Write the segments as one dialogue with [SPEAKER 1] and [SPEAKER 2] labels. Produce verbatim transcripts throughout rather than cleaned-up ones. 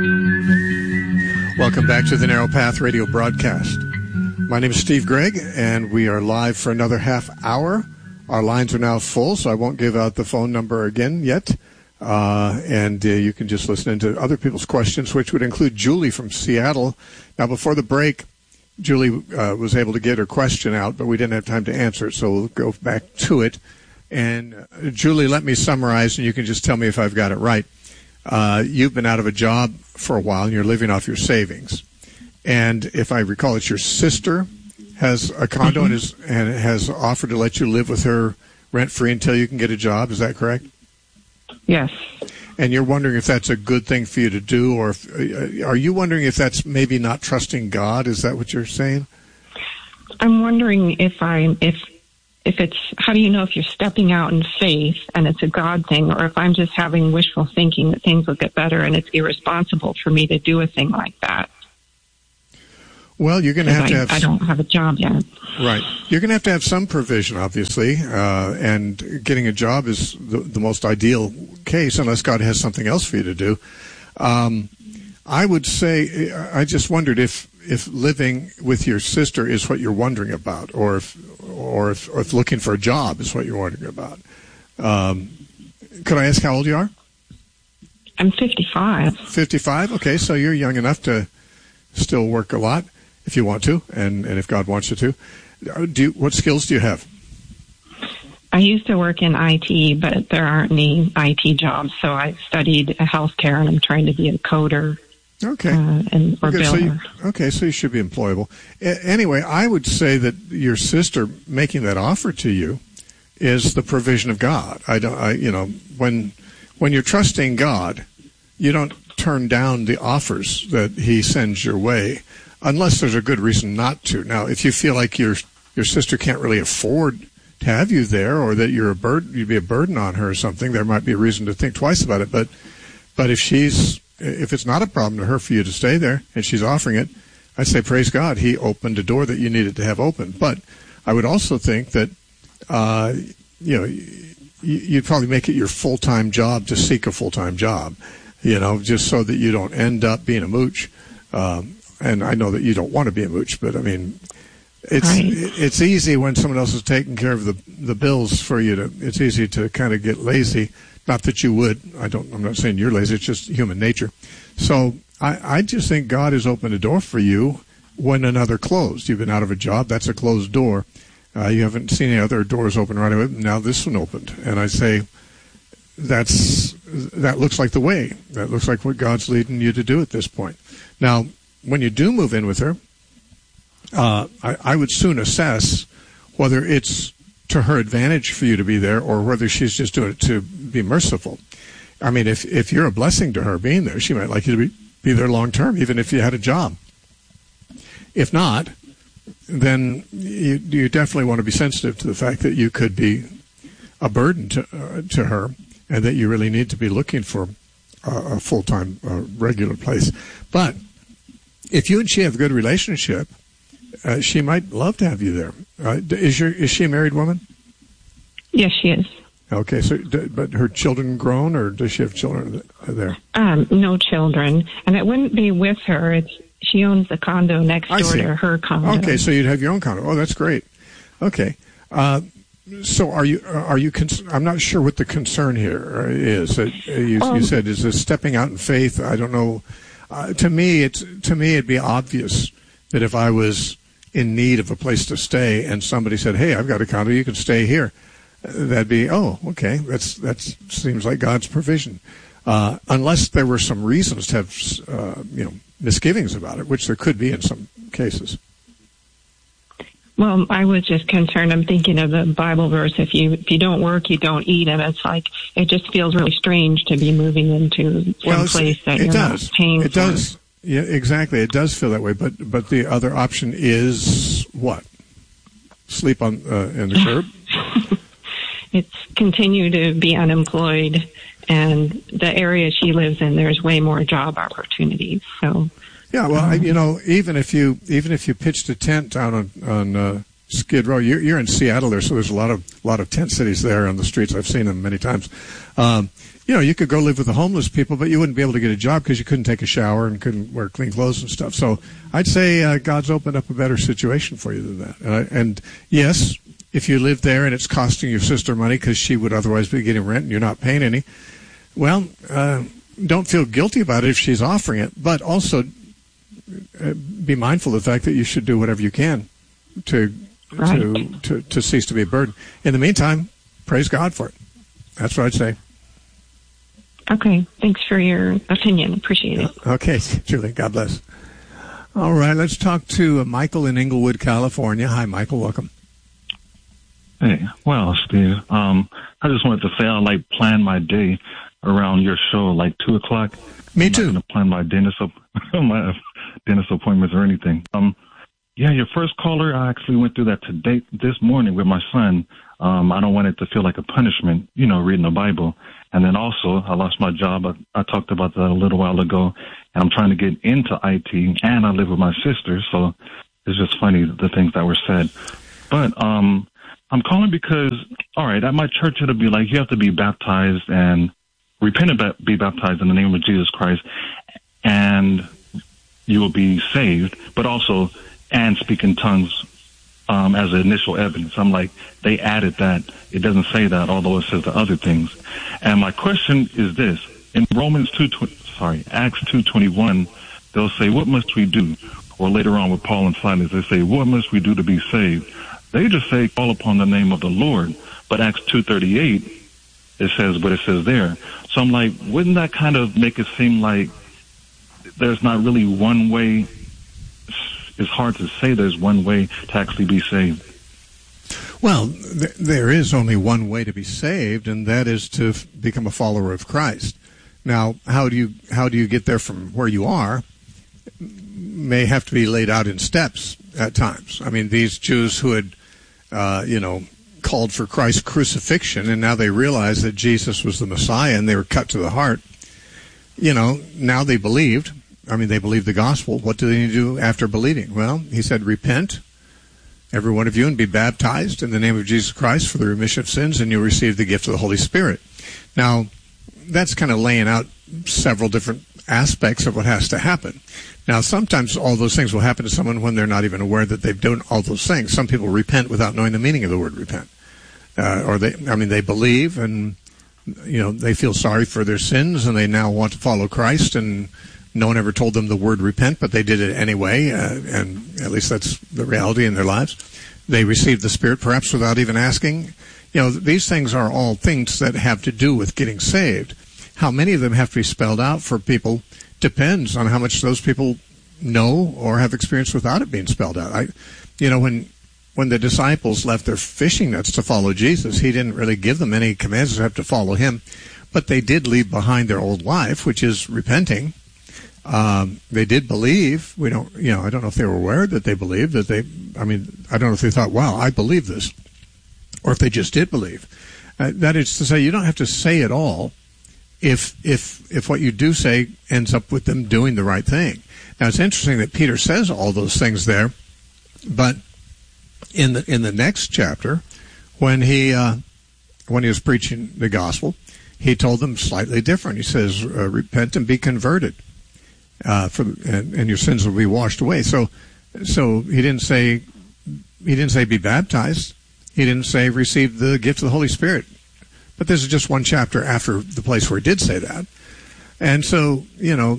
[SPEAKER 1] Welcome back to the Narrow Path Radio broadcast. My name is Steve Gregg, and we are live for another half hour. Our lines are now full, so I won't give out the phone number again yet. Uh, and uh, you can just listen into other people's questions, which would include Julie from Seattle. Now, before the break, Julie uh, was able to get her question out, but we didn't have time to answer it, so we'll go back to it. And uh, Julie, let me summarize, and you can just tell me if I've got it right. Uh, you've been out of a job for a while, and you're living off your savings. And if I recall, it's your sister has a condo mm-hmm. and, is, and has offered to let you live with her rent-free until you can get a job. Is that correct?
[SPEAKER 2] Yes.
[SPEAKER 1] And you're wondering if that's a good thing for you to do, or if, uh, are you wondering if that's maybe not trusting God? Is that what you're saying?
[SPEAKER 2] I'm wondering if I'm if if it's how do you know if you're stepping out in faith and it's a God thing, or if I'm just having wishful thinking that things will get better and it's irresponsible for me to do a thing like that.
[SPEAKER 1] Well, you're going to have
[SPEAKER 2] I,
[SPEAKER 1] to have...
[SPEAKER 2] I don't have a job yet.
[SPEAKER 1] Right. You're going to have to have some provision, obviously, uh, and getting a job is the, the most ideal case, unless God has something else for you to do. Um, I would say, I just wondered if, if living with your sister is what you're wondering about, or if, or if, or if looking for a job is what you're wondering about. Um, could I ask how old you are?
[SPEAKER 2] I'm fifty-five.
[SPEAKER 1] fifty-five? Okay, so you're young enough to still work a lot, if you want to, and, and if God wants you to. Do you, what skills do you have?
[SPEAKER 2] I used to work in I T, but there aren't any I T jobs, so I studied healthcare, and I'm trying to be a coder.
[SPEAKER 1] Okay.
[SPEAKER 2] Uh, and, or
[SPEAKER 1] okay,
[SPEAKER 2] builder.
[SPEAKER 1] So you, okay, so you should be employable. A- anyway, I would say that your sister making that offer to you is the provision of God. I don't, I, you know, when when you're trusting God, you don't turn down the offers that He sends your way, unless there's a good reason not to. Now, if you feel like your your sister can't really afford to have you there, or that you're a burden, you'd be a burden on her or something, there might be a reason to think twice about it. But but if she's if it's not a problem to her for you to stay there and she's offering it, I'd say praise God, He opened a door that you needed to have open. But I would also think that uh, you know you'd probably make it your full-time job to seek a full-time job, you know, just so that you don't end up being a mooch. Um, and I know that you don't want to be a mooch, but I mean, it's
[SPEAKER 2] right.
[SPEAKER 1] it's easy when someone else is taking care of the the bills for you to. It's easy to kind of get lazy. Not that you would. I don't. I'm not saying you're lazy. It's just human nature. So I, I just think God has opened a door for you when another closed. You've been out of a job. That's a closed door. Uh, you haven't seen any other doors open right away. Now this one opened, and I say that's that looks like the way. That looks like what God's leading you to do at this point. Now, when you do move in with her, uh, I, I would soon assess whether it's to her advantage for you to be there, or whether she's just doing it to be merciful. I mean, if if you're a blessing to her being there, she might like you to be, be there long term, even if you had a job. If not, then you, you definitely want to be sensitive to the fact that you could be a burden to uh, to her, and that you really need to be looking for a, a full-time, uh, regular place. But if you and she have a good relationship, uh, she might love to have you there. Uh, is your is she a married woman?
[SPEAKER 2] Yes, she is.
[SPEAKER 1] Okay, so but her children grown, or does she have children there?
[SPEAKER 2] Um, no children, and it wouldn't be with her. It's she owns the condo next
[SPEAKER 1] I
[SPEAKER 2] door
[SPEAKER 1] see.
[SPEAKER 2] to her condo.
[SPEAKER 1] Okay, so you'd have your own condo. Oh, that's great. Okay, uh, so are you are you? Cons- I'm not sure what the concern here is. Uh, you, um, you said is this stepping out in faith? I don't know. Uh, to me, it's to me it'd be obvious that if I was in need of a place to stay and somebody said, "Hey, I've got a condo, you can stay here," that'd be, oh, okay, that's that seems like God's provision. Uh, unless there were some reasons to have, uh, you know, misgivings about it, which there could be in some cases.
[SPEAKER 2] Well, I was just concerned. I'm thinking of the Bible verse: "If you if you don't work, you don't eat." And it's like it just feels really strange to be moving into some
[SPEAKER 1] well,
[SPEAKER 2] place that
[SPEAKER 1] it
[SPEAKER 2] you're
[SPEAKER 1] does.
[SPEAKER 2] not paying
[SPEAKER 1] it
[SPEAKER 2] for.
[SPEAKER 1] It does. Yeah, exactly. It does feel that way. But but the other option is what? Sleep on uh, in the curb.
[SPEAKER 2] It's continue to be unemployed, and the area she lives in, there's way more job opportunities. So,
[SPEAKER 1] yeah, well,
[SPEAKER 2] um,
[SPEAKER 1] I, you know, even if you even if you pitched a tent down on on uh, Skid Row, you're, you're in Seattle there, so there's a lot of lot of tent cities there on the streets. I've seen them many times. Um, you know, you could go live with the homeless people, but you wouldn't be able to get a job because you couldn't take a shower and couldn't wear clean clothes and stuff. So I'd say uh, God's opened up a better situation for you than that. Uh, and yes, if you live there and it's costing your sister money because she would otherwise be getting rent and you're not paying any, well, uh, don't feel guilty about it if she's offering it, but also uh, be mindful of the fact that you should do whatever you can to,
[SPEAKER 2] right.
[SPEAKER 1] to, to, to cease to be a burden. In the meantime, praise God for it. That's what I'd say.
[SPEAKER 2] Okay. Thanks for your opinion. Appreciate it.
[SPEAKER 1] Okay, Julie. God bless. All right. Let's talk to uh, Michael in Inglewood, California. Hi, Michael. Welcome.
[SPEAKER 3] Hey. Well, Steve, um, I just wanted to say I like plan my day around your show, like two o'clock.
[SPEAKER 1] Me
[SPEAKER 3] I'm
[SPEAKER 1] too.
[SPEAKER 3] not going to plan my dentist, my dentist appointments or anything. Um, yeah, your first caller, I actually went through that today, this morning with my son. Um, I don't want it to feel like a punishment, you know, reading the Bible. And then also, I lost my job. I, I talked about that a little while ago, and I'm trying to get into I T, and I live with my sister, so it's just funny the things that were said. But um, I'm calling because, all right, at my church it'll be like you have to be baptized and repent and be baptized in the name of Jesus Christ, and you will be saved, but also, and speak in tongues Um, as initial evidence. I'm like, they added that. It doesn't say that, although it says the other things. And my question is this: in Romans two, sorry, Acts two twenty-one, they'll say, "What must we do?" Or later on with Paul and Silas, they say, "What must we do to be saved?" They just say, "Call upon the name of the Lord." But Acts two thirty-eight, it says what it says there. So I'm like, wouldn't that kind of make it seem like there's not really one way? It's hard to say there's one way to actually be saved.
[SPEAKER 1] Well, th- there is only one way to be saved, and that is to f- become a follower of Christ. Now, how do you how do you get there from where you are? May have to be laid out in steps at times. I mean, these Jews who had, uh, you know, called for Christ's crucifixion, and now they realize that Jesus was the Messiah, and they were cut to the heart. You know, now they believed. I mean, they believe the gospel. What do they need to do after believing? Well, he said, repent, every one of you, and be baptized in the name of Jesus Christ for the remission of sins, and you'll receive the gift of the Holy Spirit. Now, that's kind of laying out several different aspects of what has to happen. Now, sometimes all those things will happen to someone when they're not even aware that they've done all those things. Some people repent without knowing the meaning of the word repent. Uh, or they, I mean, they believe, and, you know, they feel sorry for their sins, and they now want to follow Christ, and no one ever told them the word repent, but they did it anyway, uh, and at least that's the reality in their lives. They received the Spirit perhaps without even asking. You know, these things are all things that have to do with getting saved. How many of them have to be spelled out for people depends on how much those people know or have experience without it being spelled out. I, you know, when when the disciples left their fishing nets to follow Jesus, he didn't really give them any commands except to follow him, but they did leave behind their old life, which is repenting. Um, they did believe. We don't, you know, I don't know if they were aware that they believed that they, I mean, I don't know if they thought, wow, I believe this, or if they just did believe. Uh, that is to say, you don't have to say it all if, if, if what you do say ends up with them doing the right thing. Now, it's interesting that Peter says all those things there, but in the, in the next chapter, when he, uh, when he was preaching the gospel, he told them slightly different. He says, uh, repent and be converted. Uh, for, and, and your sins will be washed away. So, so he didn't say, he didn't say be baptized. He didn't say receive the gift of the Holy Spirit. But this is just one chapter after the place where he did say that. And so, you know,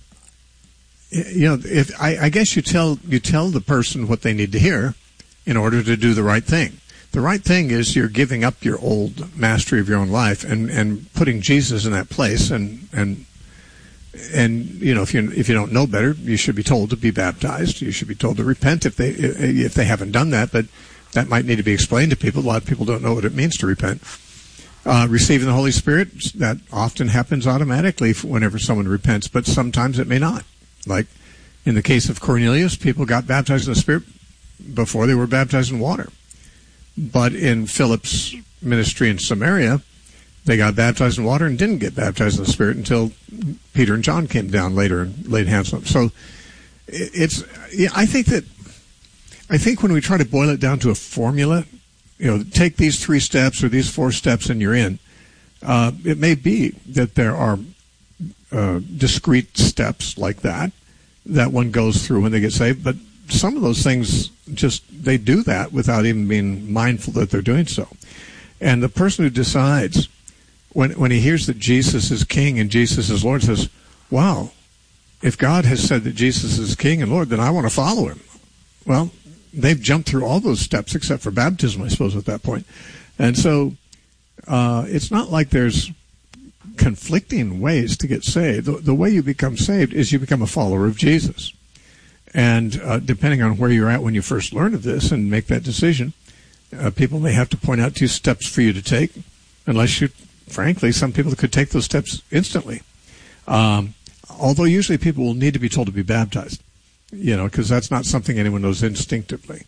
[SPEAKER 1] you know, if I, I guess you tell you tell the person what they need to hear in order to do the right thing. The right thing is you're giving up your old mastery of your own life and, and putting Jesus in that place, and and. And, you know, if you if you don't know better, you should be told to be baptized. You should be told to repent if they if they haven't done that. But that might need to be explained to people. A lot of people don't know what it means to repent. Uh, receiving the Holy Spirit, that often happens automatically whenever someone repents, but sometimes it may not. Like in the case of Cornelius, people got baptized in the Spirit before they were baptized in water. But in Philip's ministry in Samaria, they got baptized in water and didn't get baptized in the Spirit until Peter and John came down later and laid hands on them. So it's, yeah, I think that, I think when we try to boil it down to a formula, you know, take these three steps or these four steps and you're in, Uh, it may be that there are uh, discrete steps like that that one goes through when they get saved, but some of those things just, they do that without even being mindful that they're doing so. And the person who decides, when when he hears that Jesus is King and Jesus is Lord, says, wow, if God has said that Jesus is King and Lord, then I want to follow him. Well, they've jumped through all those steps except for baptism, I suppose, at that point. And so uh, it's not like there's conflicting ways to get saved. The, the way you become saved is you become a follower of Jesus. And uh, depending on where you're at when you first learn of this and make that decision, uh, people may have to point out two steps for you to take, unless you, frankly, some people could take those steps instantly. Um, although usually people will need to be told to be baptized, you know, because that's not something anyone knows instinctively.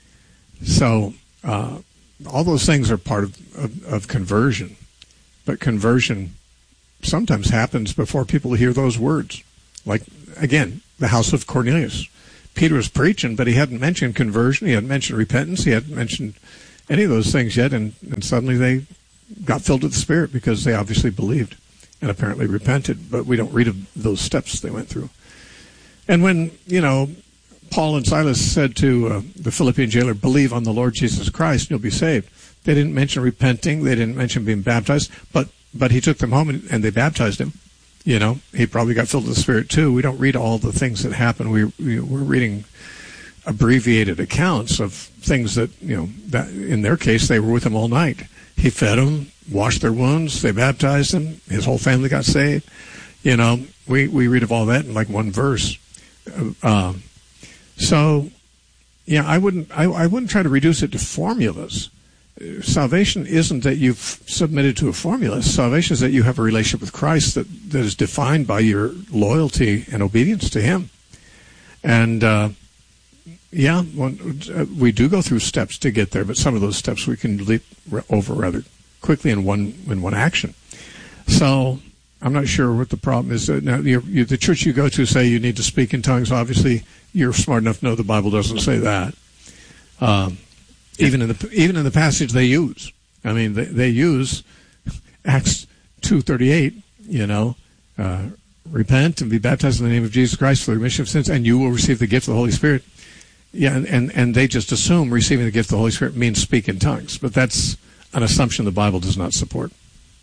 [SPEAKER 1] So uh, all those things are part of, of, of conversion. But conversion sometimes happens before people hear those words. Like, again, the house of Cornelius. Peter was preaching, but he hadn't mentioned conversion. He hadn't mentioned repentance. He hadn't mentioned any of those things yet. And, and suddenly they got filled with the Spirit because they obviously believed and apparently repented. But we don't read of those steps they went through. And when, you know, Paul and Silas said to uh, the Philippian jailer, believe on the Lord Jesus Christ and you'll be saved, they didn't mention repenting. They didn't mention being baptized. But but he took them home and, and they baptized him. You know, he probably got filled with the Spirit too. We don't read all the things that happen. We, we we're reading abbreviated accounts of things that, you know, that in their case they were with him all night. He fed them, washed their wounds, they baptized him, his whole family got saved. You know, we we read of all that in like one verse. Uh, so, yeah, I wouldn't I, I wouldn't try to reduce it to formulas. Salvation isn't that you've submitted to a formula. Salvation is that you have a relationship with Christ that, that is defined by your loyalty and obedience to Him. And, uh, yeah, one, uh, we do go through steps to get there, but some of those steps we can leap over rather quickly in one in one action. So I'm not sure what the problem is. Uh, now, you're, you, the church you go to say you need to speak in tongues. Obviously, you're smart enough to know the Bible doesn't say that. Um, Even in the even in the passage they use, I mean, they, they use Acts two thirty-eight. You know, uh, repent and be baptized in the name of Jesus Christ for the remission of sins, and you will receive the gift of the Holy Spirit. Yeah, and, and, and they just assume receiving the gift of the Holy Spirit means speak in tongues, but that's an assumption the Bible does not support.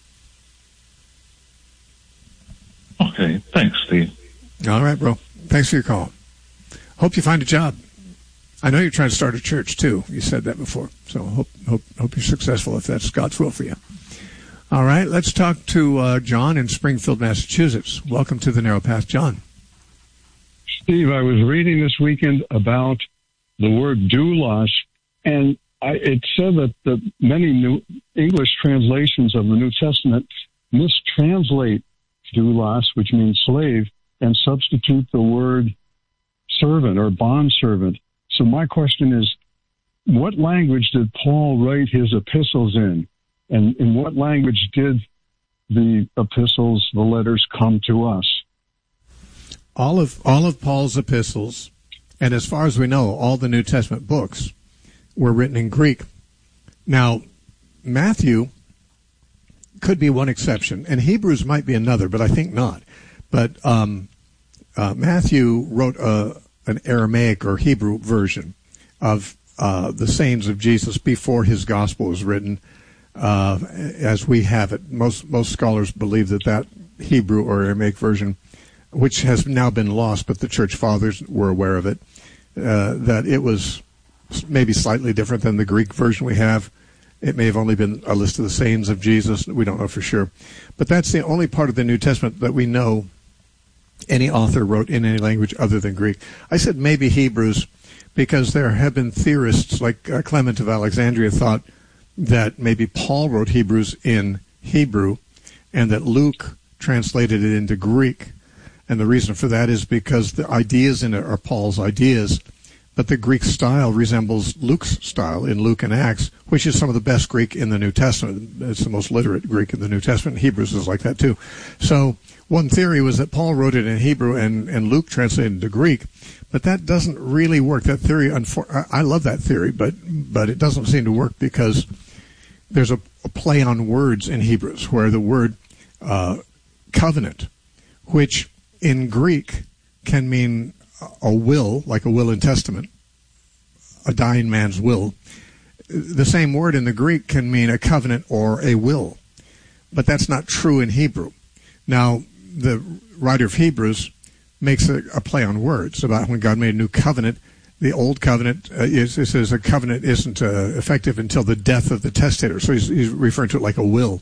[SPEAKER 3] Okay, thanks, Steve.
[SPEAKER 1] All right, bro. Thanks for your call. Hope you find a job. I know you're trying to start a church, too. You said that before. So hope hope hope you're successful if that's God's will for you. All right, let's talk to uh, John in Springfield, Massachusetts. Welcome to the Narrow Path, John.
[SPEAKER 4] Steve, I was reading this weekend about the word doulos, and I, it said that the many new English translations of the New Testament mistranslate doulos, which means slave, and substitute the word servant or bondservant. So my question is, what language did Paul write his epistles in? And in what language did the epistles, the letters, come to us?
[SPEAKER 1] All of all of Paul's epistles, and as far as we know, all the New Testament books were written in Greek. Now, Matthew could be one exception, and Hebrews might be another, but I think not. But um, uh, Matthew wrote a an Aramaic or Hebrew version of uh, the sayings of Jesus before his gospel was written, uh, as we have it. Most most scholars believe that that Hebrew or Aramaic version, which has now been lost, but the church fathers were aware of it, uh, that it was maybe slightly different than the Greek version we have. It may have only been a list of the sayings of Jesus. We don't know for sure. But that's the only part of the New Testament that we know any author wrote in any language other than Greek. I said maybe Hebrews because there have been theorists like uh, Clement of Alexandria thought that maybe Paul wrote Hebrews in Hebrew and that Luke translated it into Greek. And the reason for that is because the ideas in it are Paul's ideas, but the Greek style resembles Luke's style in Luke and Acts, which is some of the best Greek in the New Testament. It's the most literate Greek in the New Testament. Hebrews is like that too. So one theory was that Paul wrote it in Hebrew and, and Luke translated it into Greek, but that doesn't really work. That theory, I love that theory, but but it doesn't seem to work because there's a, a play on words in Hebrews where the word uh, covenant, which in Greek can mean a will, like a will and testament, a dying man's will. The same word in the Greek can mean a covenant or a will, but that's not true in Hebrew. Now, the writer of Hebrews makes a, a play on words about when God made a new covenant. The old covenant uh, is, it says a covenant isn't uh, effective until the death of the testator. So he's, he's referring to it like a will.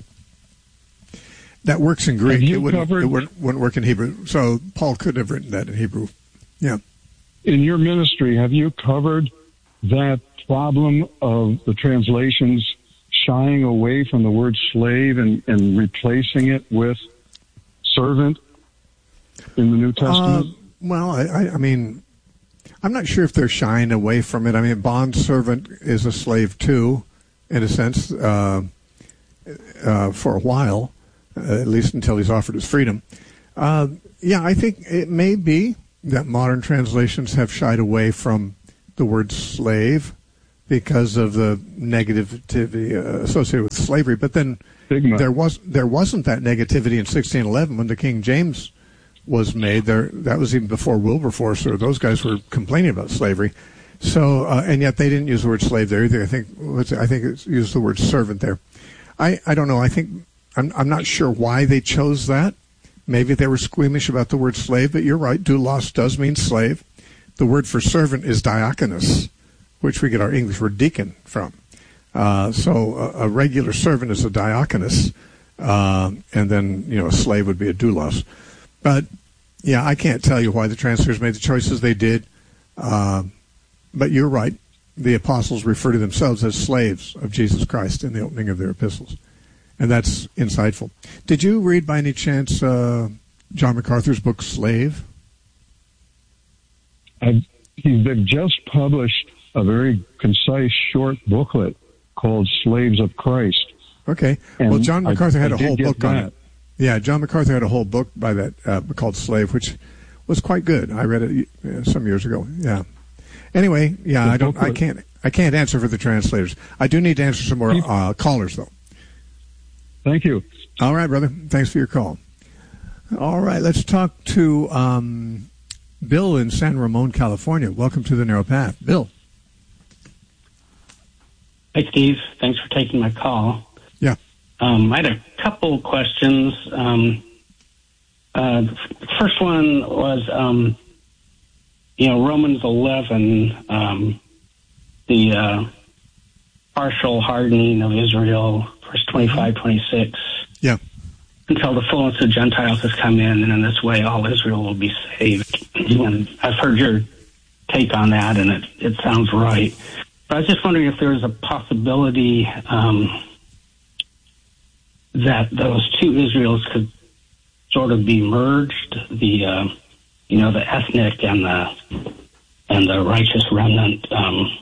[SPEAKER 1] That works in Greek. It wouldn't, covered, it wouldn't, wouldn't work in Hebrew. So Paul could have written that in Hebrew. Yeah.
[SPEAKER 4] In your ministry, have you covered that problem of the translations shying away from the word slave and, and replacing it with servant in the New Testament?
[SPEAKER 1] Uh, well, I, I mean, I'm not sure if they're shying away from it. I mean, bond servant is a slave too, in a sense, uh, uh, for a while, uh, at least until he's offered his freedom. Uh, yeah, I think it may be that modern translations have shied away from the word slave because of the negativity uh, associated with slavery. But then Stigma. there was there wasn't that negativity in sixteen eleven when the King James was made. There, that was even before Wilberforce, or those guys were complaining about slavery. So, uh, and yet they didn't use the word slave there either. I think I think it used the word servant there. I, I don't know. I think I'm I'm not sure why they chose that. Maybe they were squeamish about the word slave, but you're right. Doulos does mean slave. The word for servant is diakonos, which we get our English word deacon from. Uh, so a, a regular servant is a diakonos, uh, and then, you know, a slave would be a doulos. But, yeah, I can't tell you why the translators made the choices they did. Uh, but you're right. The apostles refer to themselves as slaves of Jesus Christ in the opening of their epistles. And that's insightful. Did you read by any chance uh, John MacArthur's book, Slave?
[SPEAKER 4] I've, they've just published a very concise, short booklet called Slaves of Christ.
[SPEAKER 1] Okay. And well, John MacArthur I, had a whole book on it. Yeah, John MacArthur had a whole book by that uh, called Slave, which was quite good. I read it uh, some years ago. Yeah. Anyway, yeah, the I don't. Booklet. I can't. I can't answer for the translators. I do need to answer some more uh, callers, though.
[SPEAKER 4] Thank you.
[SPEAKER 1] All right, brother. Thanks for your call. All right, let's talk to um, Bill in San Ramon, California. Welcome to the Narrow Path. Bill.
[SPEAKER 5] Hi, Steve. Thanks for taking my call.
[SPEAKER 1] Yeah.
[SPEAKER 5] Um, I had a couple questions. Um, uh, the first one was, um, you know, Romans eleven, um, the uh, partial hardening of Israel, verse twenty-five, twenty-six.
[SPEAKER 1] Yeah.
[SPEAKER 5] Until the fullness of Gentiles has come in, and in this way all Israel will be saved. And I've heard your take on that, and it, it sounds right. But I was just wondering if there was a possibility um, that those two Israels could sort of be merged, the uh, you know, the ethnic and the and the righteous remnant. Um,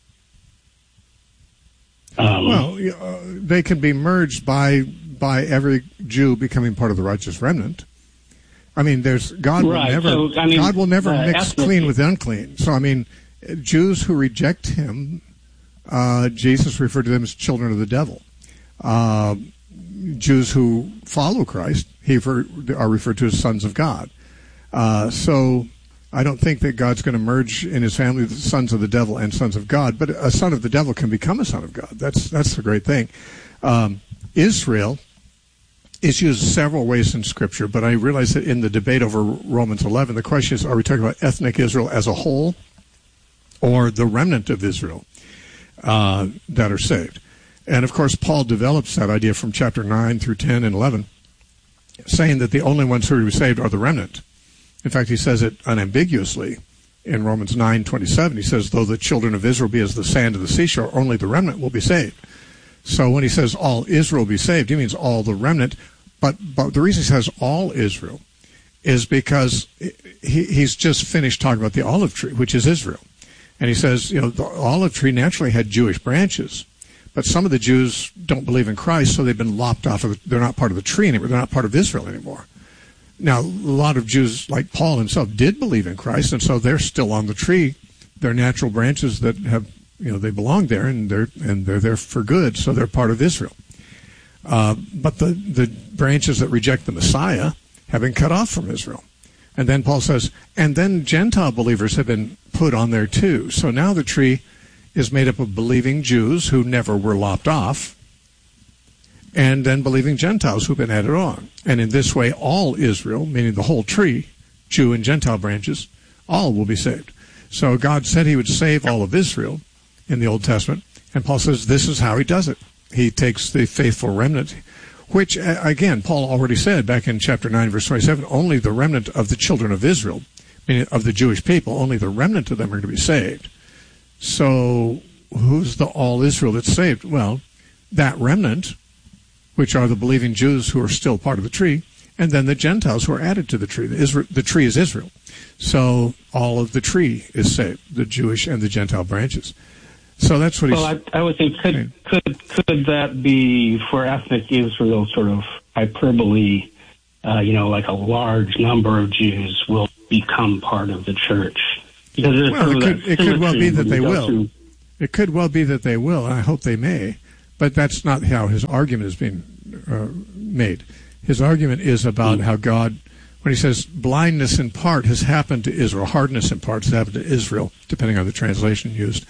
[SPEAKER 5] um,
[SPEAKER 1] well, uh, they can be merged by by every Jew becoming part of the righteous remnant. I mean, there's God
[SPEAKER 5] right,
[SPEAKER 1] will never
[SPEAKER 5] so, I mean,
[SPEAKER 1] God will never mix
[SPEAKER 5] ethnic,
[SPEAKER 1] clean with unclean. So I mean, Jews who reject Him, uh, Jesus referred to them as children of the devil. Uh, Jews who follow Christ, he for, are referred to as sons of God. Uh, so I don't think that God's going to merge in His family the sons of the devil and sons of God. But a son of the devil can become a son of God. That's that's the great thing. Um, Israel is used several ways in Scripture, but I realize that in the debate over Romans eleven, the question is, are we talking about ethnic Israel as a whole or the remnant of Israel uh, that are saved? And, of course, Paul develops that idea from chapter nine through ten and eleven, saying that the only ones who will be saved are the remnant. In fact, he says it unambiguously in Romans nine twenty-seven. He says, though the children of Israel be as the sand of the seashore, only the remnant will be saved. So when he says all Israel will be saved, he means all the remnant. But, but the reason he says all Israel is because he, he's just finished talking about the olive tree, which is Israel. And he says, you know, the olive tree naturally had Jewish branches. But some of the Jews don't believe in Christ, so they've been lopped off of the, they're not part of the tree anymore. They're not part of Israel anymore. Now, a lot of Jews, like Paul himself, did believe in Christ, and so they're still on the tree. They're natural branches that have you know, they belong there, and they're and they're there for good, so they're part of Israel. Uh, but the the branches that reject the Messiah have been cut off from Israel. And then Paul says, and then Gentile believers have been put on there too. So now the tree is made up of believing Jews who never were lopped off, and then believing Gentiles who've been added on. And in this way, all Israel, meaning the whole tree, Jew and Gentile branches, all will be saved. So God said he would save all of Israel in the Old Testament, and Paul says this is how he does it. He takes the faithful remnant, which, again, Paul already said back in chapter nine, verse twenty-seven, only the remnant of the children of Israel, meaning of the Jewish people, only the remnant of them are going to be saved. So who's the all Israel that's saved? Well, that remnant, which are the believing Jews who are still part of the tree, and then the Gentiles who are added to the tree. The, Israel, the tree is Israel. So all of the tree is saved, the Jewish and the Gentile branches. So that's what he's...
[SPEAKER 5] Well, I, I would think, could, could could that be for ethnic Israel sort of hyperbole, uh, you know, like a large number of Jews will become part of the church? Because there's
[SPEAKER 1] well,
[SPEAKER 5] sort
[SPEAKER 1] it
[SPEAKER 5] of
[SPEAKER 1] could, it could well be that they will.
[SPEAKER 5] To...
[SPEAKER 1] It could well be that they will, and I hope they may. But that's not how his argument is being uh, made. His argument is about mm-hmm. how God, when he says blindness in part has happened to Israel, hardness in part has happened to Israel, depending on the translation used,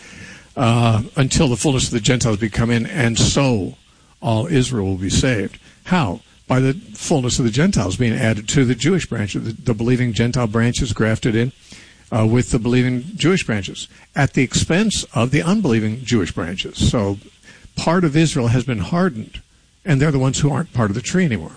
[SPEAKER 1] uh, until the fullness of the Gentiles be come in, and so all Israel will be saved. How? By the fullness of the Gentiles being added to the Jewish branch. The, the believing Gentile branches grafted in uh, with the believing Jewish branches at the expense of the unbelieving Jewish branches. So part of Israel has been hardened, and they're the ones who aren't part of the tree anymore.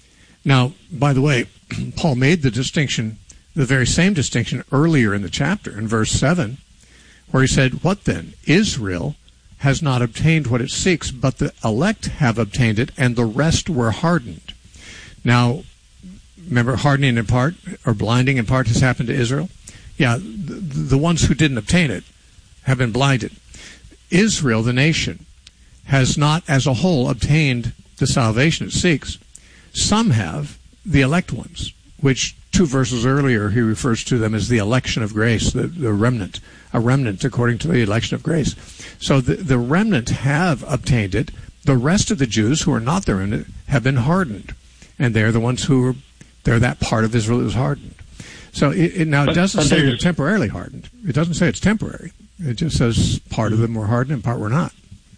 [SPEAKER 1] Now, by the way, Paul made the distinction, the very same distinction earlier in the chapter, in verse seven, where he said, what then? Israel has not obtained what it seeks, but the elect have obtained it, and the rest were hardened. Now, remember, hardening in part, or blinding in part, has happened to Israel? Yeah, the, the ones who didn't obtain it have been blinded. Israel, the nation, has not as a whole obtained the salvation it seeks. Some have, the elect ones, which two verses earlier he refers to them as the election of grace, the, the remnant, a remnant according to the election of grace. So the, the remnant have obtained it. The rest of the Jews who are not the remnant have been hardened, and they're the ones who are, they're that part of Israel that is hardened. So it, it now it doesn't say they're temporarily hardened. It doesn't say it's temporary. It just says part of them were hardened and part were not.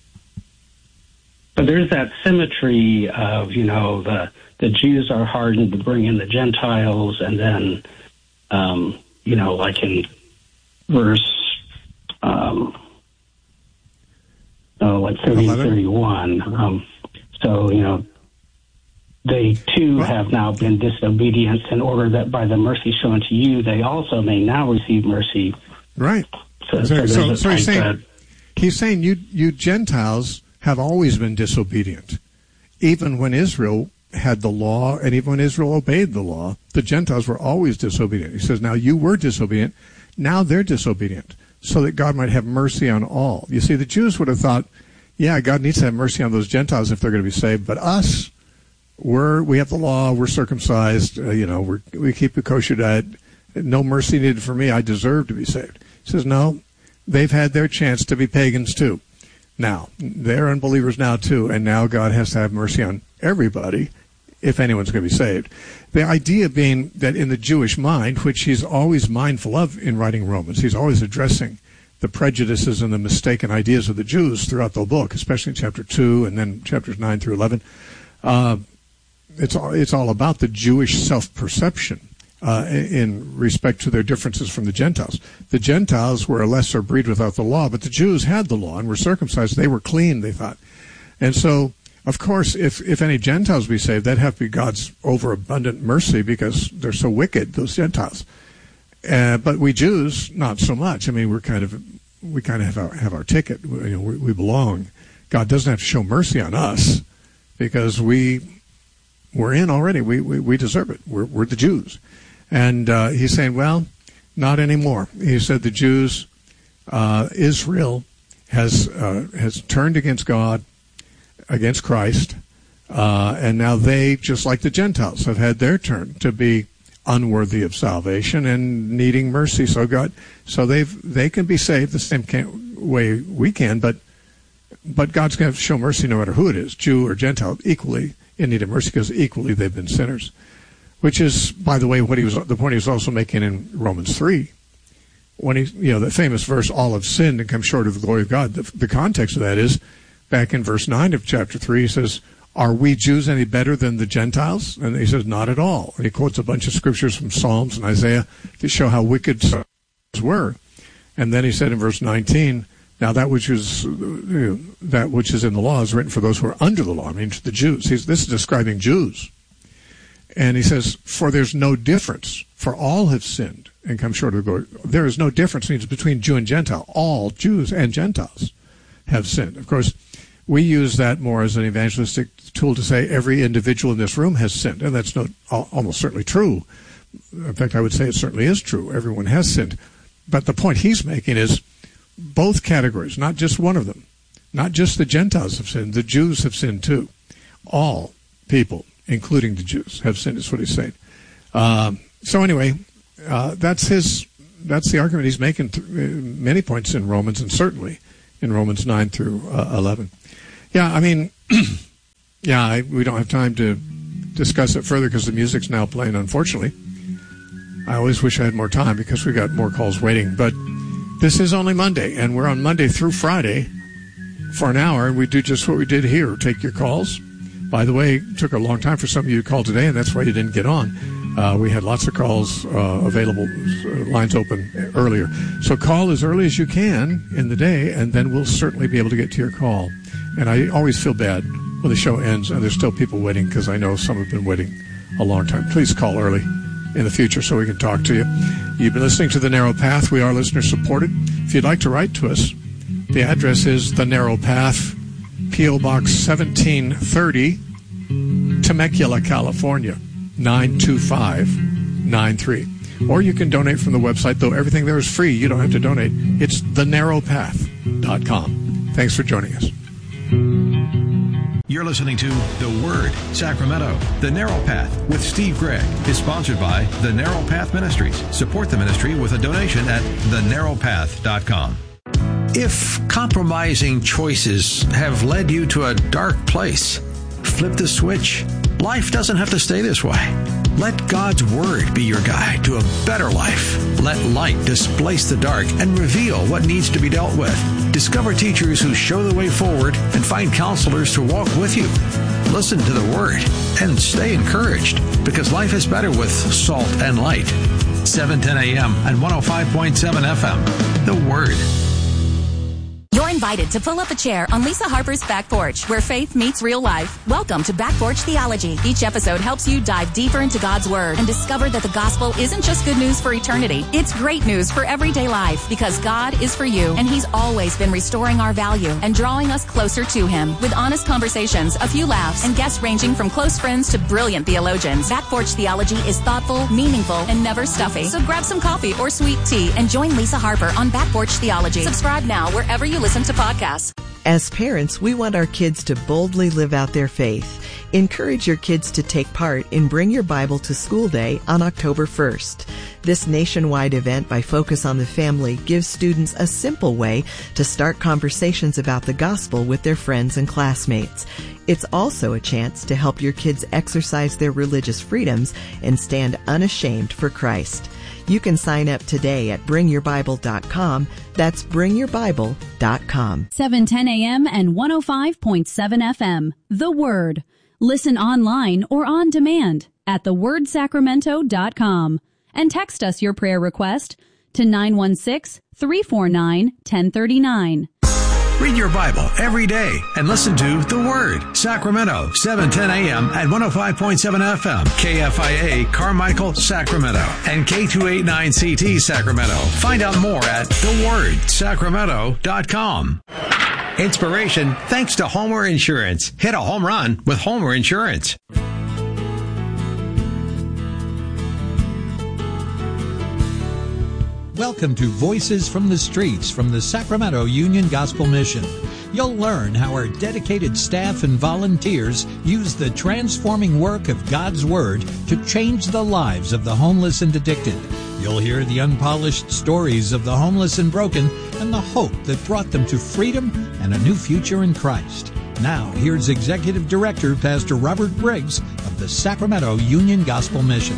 [SPEAKER 5] But there's that symmetry of, you know, the the Jews are hardened to bring in the Gentiles, and then, um, you know, like in verse, um, oh, like thirty, thirty-one. Um, so, you know, they too what? have now been disobedient in order that by the mercy shown to you, they also may now receive mercy.
[SPEAKER 1] Right.
[SPEAKER 5] So,
[SPEAKER 1] so,
[SPEAKER 5] so,
[SPEAKER 1] so, so he's saying, he's saying you, you Gentiles have always been disobedient. Even when Israel had the law, and even when Israel obeyed the law, the Gentiles were always disobedient. He says, now you were disobedient, now they're disobedient, so that God might have mercy on all. You see, the Jews would have thought, yeah, God needs to have mercy on those Gentiles if they're going to be saved, but us, we're, we have the law, we're circumcised, uh, you know, we're, we keep a kosher diet, no mercy needed for me, I deserve to be saved. He says, no, they've had their chance to be pagans too. Now, they're unbelievers now too, and now God has to have mercy on everybody if anyone's going to be saved. The idea being that in the Jewish mind, which he's always mindful of in writing Romans, he's always addressing the prejudices and the mistaken ideas of the Jews throughout the book, especially in chapter two and then chapters nine through eleven. Uh, it's, all, it's all about the Jewish self-perception Uh, in respect to their differences from the Gentiles. The Gentiles were a lesser breed without the law, but the Jews had the law and were circumcised. They were clean, they thought. And so, of course, if, if any Gentiles be saved, that'd have to be God's overabundant mercy because they're so wicked, those Gentiles. Uh, but we Jews, not so much. I mean, we're kind of, we kind of have our, have our ticket. We, you know, we, we belong. God doesn't have to show mercy on us because we, we're in already. We, we, we deserve it. We're, we're the Jews. And uh, he's saying, well, not anymore. He said the Jews, uh, Israel has uh, has turned against God, against Christ, uh, and now they, just like the Gentiles, have had their turn to be unworthy of salvation and needing mercy. So God, so they've they can be saved the same can, way we can, but but God's going to show mercy no matter who it is, Jew or Gentile, equally in need of mercy, because equally they've been sinners. Which is, by the way, what he was the point he was also making in Romans three, when he, you know, the famous verse, "All have sinned and come short of the glory of God." The, the context of that is back in verse nine of chapter three. He says, "Are we Jews any better than the Gentiles?" And he says, "Not at all." And he quotes a bunch of scriptures from Psalms and Isaiah to show how wicked sinners were. And then he said in verse nineteen, "Now that which is you know, that which is in the law is written for those who are under the law," I mean to the Jews. He's, this is describing Jews. And he says, "For there's no difference, for all have sinned and come short of the glory." There is no difference means between Jew and Gentile. All Jews and Gentiles have sinned. Of course, we use that more as an evangelistic tool to say every individual in this room has sinned, and that's not almost certainly true. In fact, I would say it certainly is true. Everyone has sinned. But the point he's making is both categories, not just one of them. Not just the Gentiles have sinned. The Jews have sinned too. All people, including the Jews, have sinned, is what he's saying. Um, so anyway, uh, that's his. That's the argument he's making th- many points in Romans, and certainly in Romans nine through uh, eleven. Yeah, I mean, yeah, I, we don't have time to discuss it further because the music's now playing, unfortunately. I always wish I had more time because we got more calls waiting. But this is only Monday, and we're on Monday through Friday for an hour, and we do just what we did here, take your calls. By the way, it took a long time for some of you to call today, and that's why you didn't get on. Uh, we had lots of calls uh, available, uh, lines open earlier. So call as early as you can in the day, and then we'll certainly be able to get to your call. And I always feel bad when the show ends and there's still people waiting, because I know some have been waiting a long time. Please call early in the future so we can talk to you. You've been listening to The Narrow Path. We are listener supported. If you'd like to write to us, the address is The Narrow Path, P O Box seventeen thirty, Temecula, California, nine two five nine three. Or you can donate from the website, though everything there is free. You don't have to donate. It's the narrow path dot com. Thanks for joining us.
[SPEAKER 6] You're listening to The Word, Sacramento. The Narrow Path with Steve Gregg is sponsored by The Narrow Path Ministries. Support the ministry with a donation at the narrow path dot com. If compromising choices have led you to a dark place, flip the switch. Life doesn't have to stay this way. Let God's Word be your guide to a better life. Let light displace the dark and reveal what needs to be dealt with. Discover teachers who show the way forward and find counselors to walk with you. Listen to the Word and stay encouraged, because life is better with salt and light. seven ten a.m. and one oh five point seven F M. The Word.
[SPEAKER 7] You're invited to pull up a chair on Lisa Harper's Back Porch, where faith meets real life. Welcome to Back Porch Theology. Each episode helps you dive deeper into God's Word and discover that the gospel isn't just good news for eternity. It's great news for everyday life, because God is for you, and He's always been restoring our value and drawing us closer to Him. With honest conversations, a few laughs, and guests ranging from close friends to brilliant theologians, Back Porch Theology is thoughtful, meaningful, and never stuffy. So grab some coffee or sweet tea and join Lisa Harper on Back Porch Theology. Subscribe now wherever you listen to podcasts.
[SPEAKER 8] As parents, we want our kids to boldly live out their faith. Encourage your kids to take part in Bring Your Bible to School Day on October first. This nationwide event by Focus on the Family gives students a simple way to start conversations about the gospel with their friends and classmates. It's also a chance to help your kids exercise their religious freedoms and stand unashamed for Christ. You can sign up today at bring your bible dot com. That's bring your bible dot com.
[SPEAKER 9] seven ten a.m. and one oh five point seven F M. The Word. Listen online or on demand at the word sacramento dot com. And text us your prayer request to nine one six, three four nine, one oh three nine.
[SPEAKER 6] Read your Bible every day and listen to The Word, Sacramento, seven ten a.m. and one oh five point seven F M, K F I A, Carmichael, Sacramento, and K two eighty-nine C T, Sacramento. Find out more at the word sacramento dot com. Inspiration thanks to Homer Insurance. Hit a home run with Homer Insurance.
[SPEAKER 10] Welcome to Voices from the Streets from the Sacramento Union Gospel Mission. you'll learn how our dedicated staff and volunteers use the transforming work of God's Word to change the lives of the homeless and addicted. You'll hear the unpolished stories of the homeless and broken and the hope that brought them to freedom and a new future in Christ. Now, here's Executive Director Pastor Robert Briggs of the Sacramento Union Gospel Mission.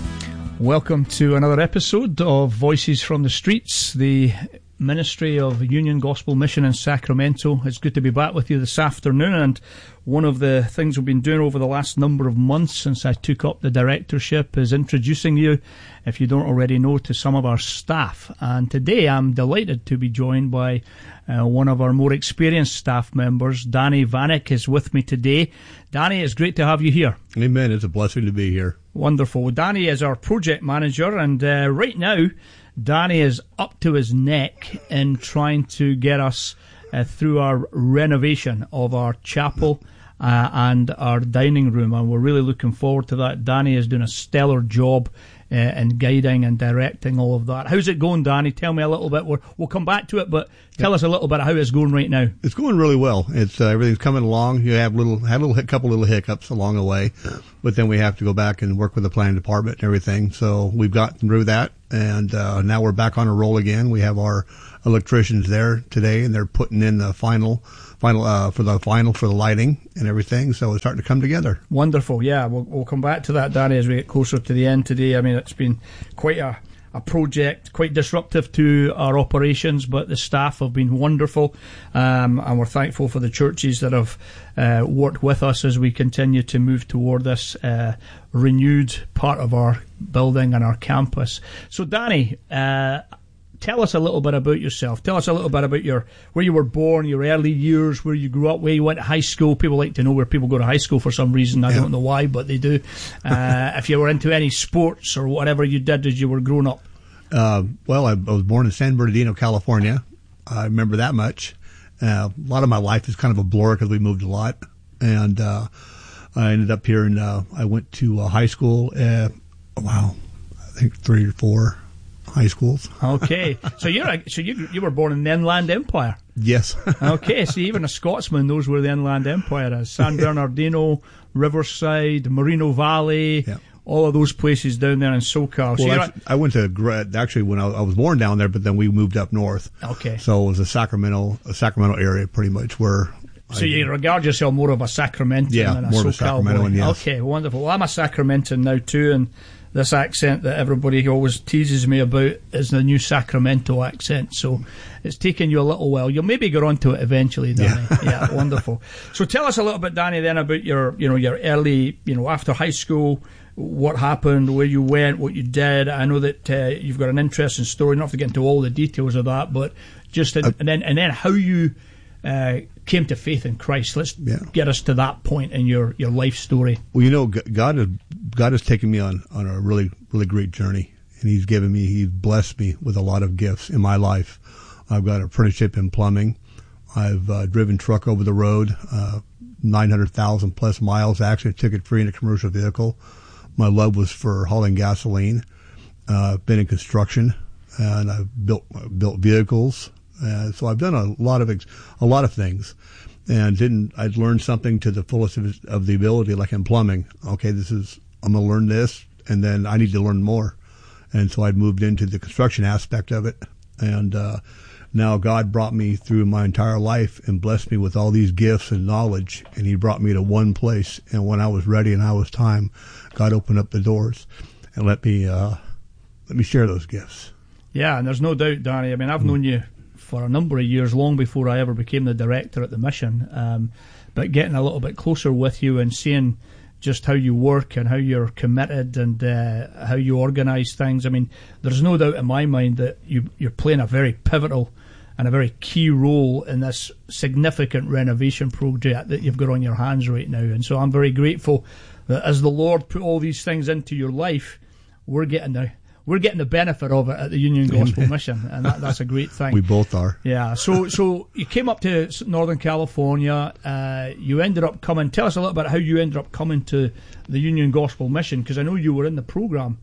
[SPEAKER 11] Welcome to another episode of Voices from the Streets, the ministry of Union Gospel Mission in Sacramento. It's good to be back with you this afternoon, and one of the things we've been doing over the last number of months since I took up the directorship is introducing you, if you don't already know, to some of our staff. And today I'm delighted to be joined by uh, one of our more experienced staff members. Danny Vanek is with me today. Danny, it's great to have you here.
[SPEAKER 12] Amen. It's a blessing to be here.
[SPEAKER 11] Wonderful. Danny is our project manager, and uh, right now Danny is up to his neck in trying to get us uh, through our renovation of our chapel uh, and our dining room, and we're really looking forward to that. Danny is doing a stellar job uh, in guiding and directing all of that. How's it going, Danny? Tell me a little bit. We're, we'll come back to it, but tell yep. us a little bit of how it's going right now.
[SPEAKER 12] It's going really well. It's uh, everything's coming along. You have little had a little, couple little hiccups along the way, but then we have to go back and work with the planning department and everything. So we've gotten through that, and uh, now we're back on a roll again. We have our electricians there today, and they're putting in the final, final uh, for the final for the lighting and everything. So it's starting to come together.
[SPEAKER 11] Wonderful. Yeah, we'll, we'll come back to that, Danny, as we get closer to the end today. I mean, it's been quite a a project, quite disruptive to our operations, but the staff have been wonderful, um, and we're thankful for the churches that have uh, worked with us as we continue to move toward this uh, renewed part of our building and our campus. So, Danny, uh, tell us a little bit about yourself. Tell us a little bit about your where you were born, your early years, where you grew up, where you went to high school. People like to know where people go to high school for some reason. I yeah. don't know why, but they do. Uh, if you were into any sports or whatever you did as you were growing up.
[SPEAKER 12] Uh, well, I, I was born in San Bernardino, California. I remember that much. Uh, a lot of my life is kind of a blur because we moved a lot. And uh, I ended up here, and uh, I went to uh, high school. Uh, wow, I think three or four high schools.
[SPEAKER 11] Okay, so you're a, so you you were born in the Inland Empire.
[SPEAKER 12] Yes.
[SPEAKER 11] Okay, so even a Scotsman knows where the Inland Empire is. San Bernardino, Riverside, Moreno Valley. Yeah. All of those places down there in SoCal.
[SPEAKER 12] Well,
[SPEAKER 11] so
[SPEAKER 12] actually, I went to actually when I, I was born down there, but then we moved up north.
[SPEAKER 11] Okay.
[SPEAKER 12] So it was a Sacramento, a Sacramento area, pretty much where.
[SPEAKER 11] So I, you regard yourself more of a Sacramentan
[SPEAKER 12] yeah,
[SPEAKER 11] than a
[SPEAKER 12] more
[SPEAKER 11] SoCal
[SPEAKER 12] of a Sacramentoan,
[SPEAKER 11] boy.
[SPEAKER 12] yes.
[SPEAKER 11] Okay, wonderful. Well, I'm a Sacramentan now too, and this accent that everybody always teases me about is the new Sacramento accent. So it's taken you a little while. You'll maybe get onto it eventually, Danny. Yeah. yeah, wonderful. So tell us a little bit, Danny, then about your, you know, your early, you know, after high school. What happened, where you went, what you did. I know that uh, you've got an interesting story. Not have to get into all the details of that, but just in, uh, and then and then how you uh, came to faith in Christ. Let's yeah. get us to that point in your, your life story.
[SPEAKER 12] Well, you know, God has God has taken me on, on a really really great journey, and He's given me, He's blessed me with a lot of gifts in my life. I've got an apprenticeship in plumbing. I've uh, driven truck over the road, uh, nine hundred thousand plus miles. Actually, ticket free in a commercial vehicle. My love was for hauling gasoline. Uh, I've been in construction, and I've built built vehicles. Uh, so I've done a lot of ex- a lot of things, and didn't I'd learned something to the fullest of, of the ability, like in plumbing. Okay, this is I'm going to learn this, and then I need to learn more. And so I'd moved into the construction aspect of it, and uh, now God brought me through my entire life and blessed me with all these gifts and knowledge, and He brought me to one place. And when I was ready and I was time, God opened up the doors and let me uh, let me share those gifts.
[SPEAKER 11] Yeah, and there's no doubt, Danny. I mean, I've mm. known you for a number of years, long before I ever became the director at the mission. Um, but getting a little bit closer with you and seeing just how you work and how you're committed and uh, how you organise things. I mean, there's no doubt in my mind that you, you're playing a very pivotal and a very key role in this significant renovation project that you've got on your hands right now. And so I'm very grateful that as the Lord put all these things into your life, we're getting the we're getting the benefit of it at the Union Gospel Amen. Mission, and that, that's a great thing.
[SPEAKER 12] We both are.
[SPEAKER 11] Yeah. So so you came up to Northern California. Uh, you ended up coming. Tell us a little bit how you ended up coming to the Union Gospel Mission, because I know you were in the program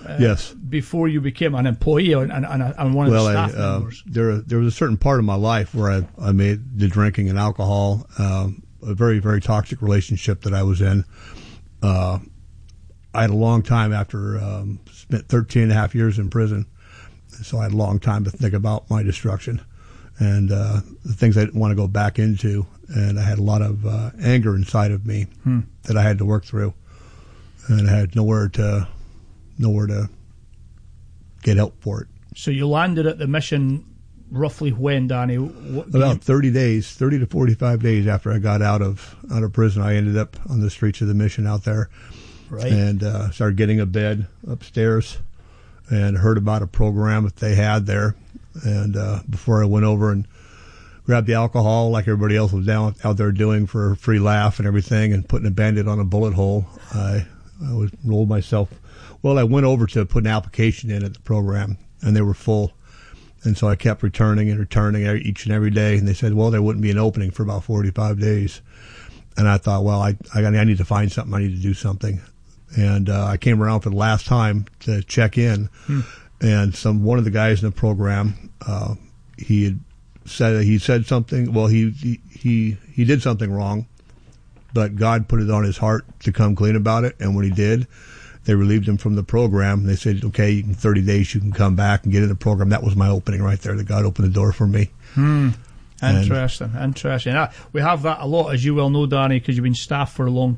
[SPEAKER 11] Uh,
[SPEAKER 12] yes.
[SPEAKER 11] Before you became an employee and, and, and one of
[SPEAKER 12] well,
[SPEAKER 11] the staff
[SPEAKER 12] I, uh,
[SPEAKER 11] members.
[SPEAKER 12] There, there was a certain part of my life where I, I made the drinking and alcohol um, a very, very toxic relationship that I was in. Uh, I had a long time after um, spent thirteen and a half years in prison, so I had a long time to think about my destruction and uh, the things I didn't want to go back into, and I had a lot of uh, anger inside of me
[SPEAKER 11] hmm.
[SPEAKER 12] that I had to work through, and I had nowhere to nowhere to get help for it.
[SPEAKER 11] So you landed at the mission roughly when, Danny? What,
[SPEAKER 12] About
[SPEAKER 11] you...
[SPEAKER 12] thirty days, thirty to forty-five days after I got out of out of prison, I ended up on the streets of the mission out there,
[SPEAKER 11] right.
[SPEAKER 12] and uh, started getting a bed upstairs, and heard about a program that they had there. And uh, before I went over and grabbed the alcohol, like everybody else was down out there doing for a free laugh and everything, and putting a Band-Aid on a bullet hole, I I was rolled myself. Well, I went over to put an application in at the program, and they were full. And so I kept returning and returning each and every day. And they said, well, there wouldn't be an opening for about forty-five days. And I thought, well, I I, I need to find something. I need to do something. And uh, I came around for the last time to check in.
[SPEAKER 11] Hmm.
[SPEAKER 12] And some one of the guys in the program, uh, he had said he said something. Well, he, he he he did something wrong, but God put it on his heart to come clean about it. And when he did, they relieved him from the program. They said, okay, in thirty days you can come back and get in the program. That was my opening right there. That God opened the door for me.
[SPEAKER 11] Hmm. Interesting, and, interesting. Uh, we have that a lot, as you well know, Danny, because you've been staff for a long